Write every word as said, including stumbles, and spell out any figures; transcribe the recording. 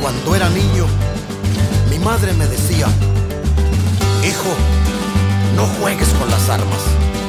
Cuando era niño, mi madre me decía: hijo, no juegues con las armas.